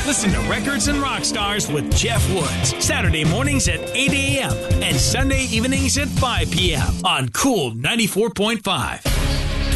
Listen to Records and Rock Stars with Jeff Woods. Saturday mornings at 8 a.m. and Sunday evenings at 5 p.m. on Cool 94.5.